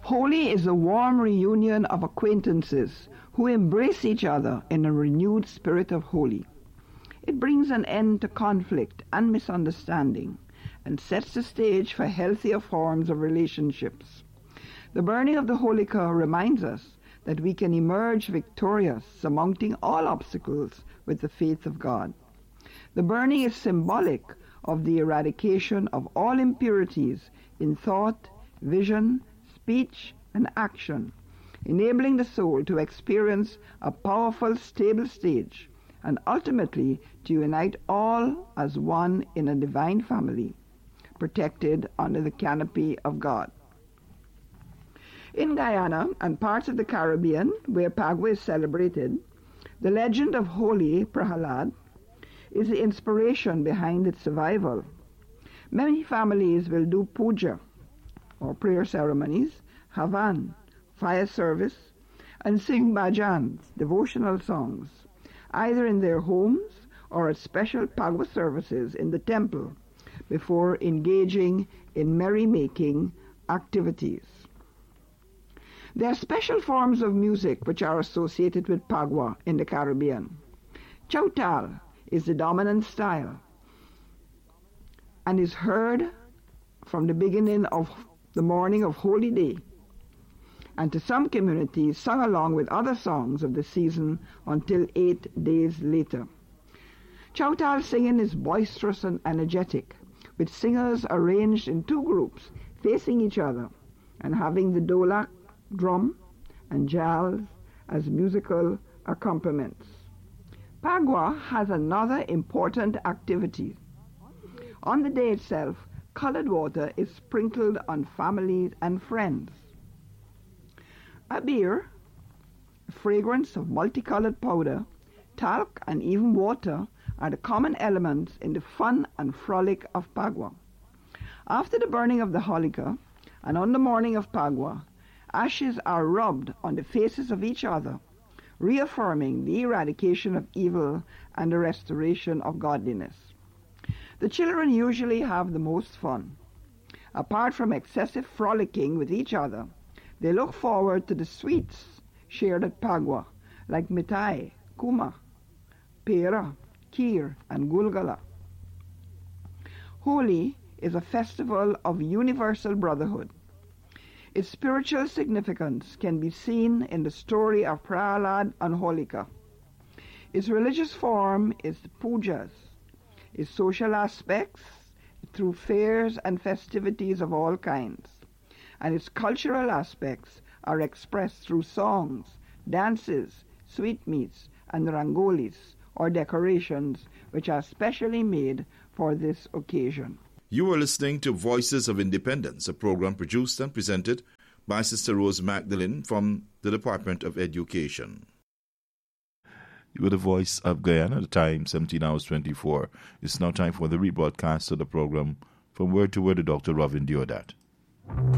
Holi is a warm reunion of acquaintances who embrace each other in a renewed spirit of Holi. It brings an end to conflict and misunderstanding and sets the stage for healthier forms of relationships. The burning of the holika reminds us that we can emerge victorious, surmounting all obstacles with the faith of God. The burning is symbolic of the eradication of all impurities in thought, vision, speech, and action, enabling the soul to experience a powerful, stable stage and ultimately to unite all as one in a divine family, protected under the canopy of God. In Guyana and parts of the Caribbean, where Phagwah is celebrated, the legend of Holy Prahalad is the inspiration behind its survival. Many families will do puja, or prayer ceremonies, havan, fire service, and sing bhajans, devotional songs, either in their homes or at special Phagwah services in the temple before engaging in merrymaking activities. There are special forms of music which are associated with Phagwah in the Caribbean. Chautal is the dominant style and is heard from the beginning of the morning of Holy Day, and to some communities sung along with other songs of the season until 8 days later. Chautal singing is boisterous and energetic, with singers arranged in two groups facing each other and having the dholak, drum, and jals as musical accompaniments. Phagwah has another important activity. On the day itself, colored water is sprinkled on families and friends. Abir, a fragrance of multicolored powder, talc, and even water are the common elements in the fun and frolic of Phagwah. After the burning of the holika and on the morning of Phagwah, ashes are rubbed on the faces of each other, reaffirming the eradication of evil and the restoration of godliness. The children usually have the most fun. Apart from excessive frolicking with each other, they look forward to the sweets shared at Phagwah, like mitai, kuma, pera, kheer, and gulgala. Holi is a festival of universal brotherhood. Its spiritual significance can be seen in the story of Prahalad and Holika. Its religious form is the pujas, its social aspects through fairs and festivities of all kinds, and its cultural aspects are expressed through songs, dances, sweetmeats, and rangolis, or decorations, which are specially made for this occasion. You are listening to Voices of Independence, a program produced and presented by Sister Rose Magdalene from the Department of Education. You are the Voice of Guyana, the time 17 hours 24. It's now time for the rebroadcast of the program From Word to Word with Dr. Robin Deodat.